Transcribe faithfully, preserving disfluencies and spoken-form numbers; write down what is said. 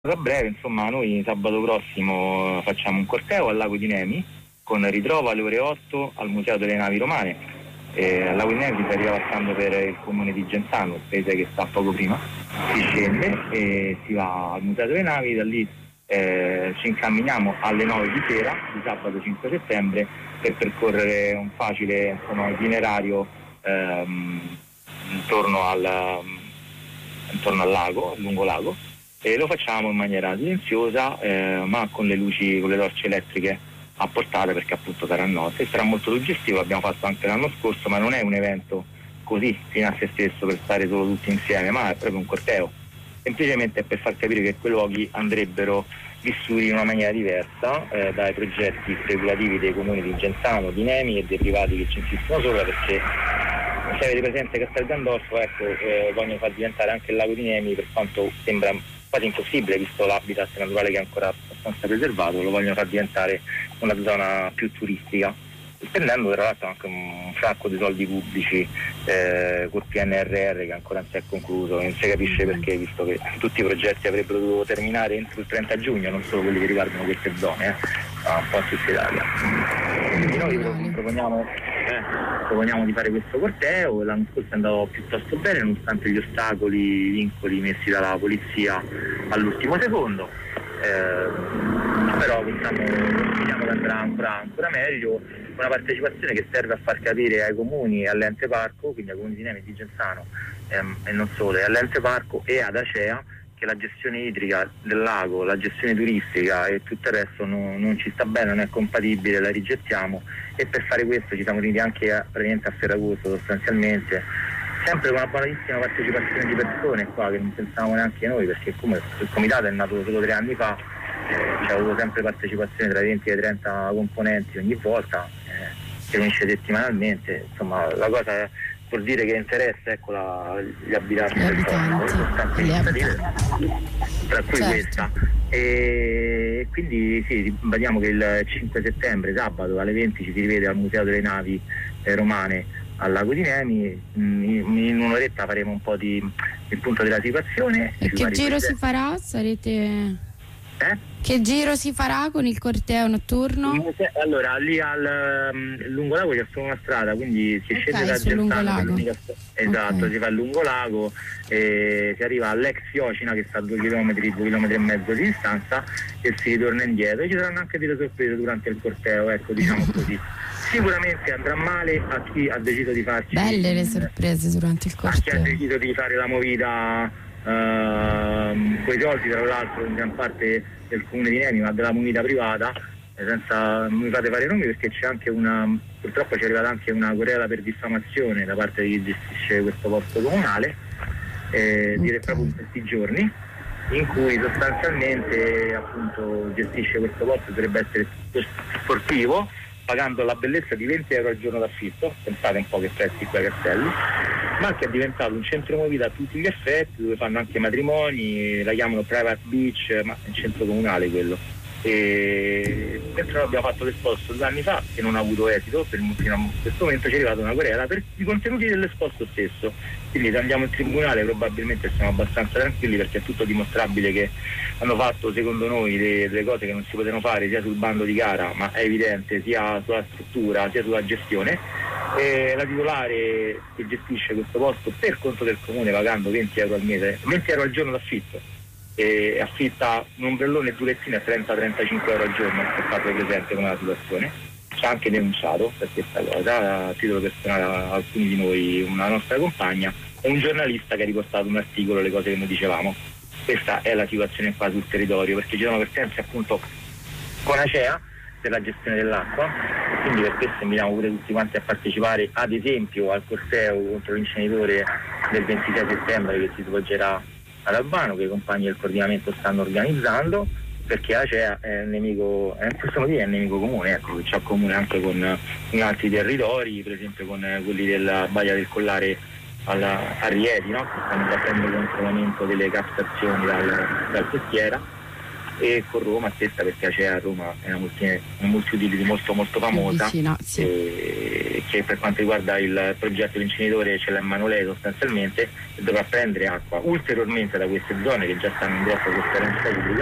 A breve, insomma, noi sabato prossimo facciamo un corteo al Lago di Nemi con ritrovo alle ore otto al Museo delle Navi Romane. E al Lago di Nemi si arriva passando per il comune di Genzano, il paese che sta poco prima, si scende e si va al Museo delle Navi, da lì eh, ci incamminiamo alle nove di sera di sabato cinque settembre per percorrere un facile, insomma, itinerario ehm, intorno al, intorno al lago, lungo lago. E lo facciamo in maniera silenziosa, eh, ma con le luci, con le torce elettriche a portata, perché appunto sarà notte e sarà molto suggestivo. L'abbiamo fatto anche l'anno scorso, ma non è un evento così fino a se stesso per stare solo tutti insieme, ma è proprio un corteo, semplicemente per far capire che quei luoghi andrebbero vissuti in una maniera diversa eh, dai progetti speculativi dei comuni di Genzano, di Nemi e dei privati che ci insistono sopra, perché se avete presente Castel Gandolfo, ecco, eh, vogliono far diventare anche il lago di Nemi, per quanto sembra quasi impossibile visto l'habitat naturale che è ancora abbastanza preservato, lo vogliono far diventare una zona più turistica, spendendo tra l'altro anche un sacco di soldi pubblici eh, col P N R R che ancora non si è concluso, non si capisce perché, visto che tutti i progetti avrebbero dovuto terminare entro il trenta giugno, non solo quelli che riguardano queste zone, eh, ma un po' in tutta Italia. Quindi noi proponiamo, eh, proponiamo di fare questo corteo. L'anno scorso è andato piuttosto bene nonostante gli ostacoli, i vincoli messi dalla polizia all'ultimo secondo, eh, però pensando che andrà ancora, ancora meglio. Una partecipazione che serve a far capire ai comuni e all'ente parco, quindi ai comuni di Nemi e di Genzano ehm, e non solo, e all'ente parco e ad Acea, che la gestione idrica del lago, la gestione turistica e tutto il resto non, non ci sta bene, non è compatibile, la rigettiamo, e per fare questo ci siamo riuniti anche a, praticamente a Ferragosto sostanzialmente, sempre con una buonissima partecipazione di persone qua che non pensavamo neanche noi, perché come il comitato è nato solo tre anni fa, eh, c'è avuto sempre partecipazione tra i venti e i trenta componenti ogni volta, eh, si riunisce settimanalmente, insomma la cosa è, vuol dire che interessa, ecco, la, gli abitanti gli del abitanti, posto, gli abitanti. tra cui certo. Questa, e quindi sì, ribadiamo che il cinque settembre, sabato alle venti, ci si rivede al Museo delle Navi eh, Romane al Lago di Nemi. In, in un'oretta faremo un po' di il punto della situazione. E che giro si farà? Sarete... Eh? Che giro si farà con il corteo notturno? Allora, lì al um, lungo lago c'è solo una strada, quindi si okay, scende da Genzano, esatto, okay. Si fa il lungo lago e si arriva all'ex Fiocina che sta a due chilometri, due chilometri e mezzo di distanza, e si ritorna indietro. Ci saranno anche delle sorprese durante il corteo, ecco, diciamo così. Sicuramente andrà male a chi ha deciso di farci belle le sorprese durante il corteo, a chi ha deciso di fare la movida uh, quei soldi, tra l'altro in gran parte del comune di Nemi, ma della movida privata, senza, non mi fate fare nomi perché c'è anche una, purtroppo ci è arrivata anche una querela per diffamazione da parte di chi gestisce questo posto comunale, eh, okay. Dire proprio in questi giorni, in cui sostanzialmente appunto gestisce questo posto, dovrebbe essere sportivo, pagando la bellezza di venti euro al giorno d'affitto, pensate un po' che prezzi qua ai Castelli, ma che è diventato un centro movida a tutti gli effetti, dove fanno anche matrimoni, la chiamano private beach, ma è un centro comunale quello. E mentre noi abbiamo fatto l'esposto due anni fa, che non ha avuto esito, per fino a questo momento ci è arrivata una querela per i contenuti dell'esposto stesso. Quindi se andiamo in tribunale probabilmente siamo abbastanza tranquilli, perché è tutto dimostrabile che hanno fatto, secondo noi, delle, delle cose che non si potevano fare sia sul bando di gara, ma è evidente, sia sulla struttura sia sulla gestione. E la titolare che gestisce questo posto per conto del comune, pagando venti euro al mese, venti euro al giorno d'affitto, e affitta un ombrellone e due lettine a trenta trentacinque euro al giorno, per farvi presente come la situazione. Ci ha anche denunciato per questa cosa a titolo personale a alcuni di noi, una nostra compagna e un giornalista che ha riportato un articolo, le cose che noi dicevamo. Questa è la situazione qua sul territorio, perché ci sono vertenze appunto con Acea per la gestione dell'acqua, quindi per questo invitiamo pure tutti quanti a partecipare, ad esempio al corteo contro l'inceneritore del ventisei settembre che si svolgerà ad Albano, che i compagni del coordinamento stanno organizzando, perché Acea è un nemico, è, possiamo dire è un nemico comune, ecco, che c'ha comune anche con, con altri territori, per esempio con quelli della Baia del Collare alla, a Rieti, no? Che stanno battendo contro l'aumento delle captazioni dal, dal Peschiera, e con Roma stessa, perché Acea a Roma è una multi, una multiutility molto molto famosa, vicina, sì. E e che per quanto riguarda il progetto dell'inceneritore ce l'ha in mano lei sostanzialmente, e dovrà prendere acqua ulteriormente da queste zone che già stanno in grossa sofferenza idrica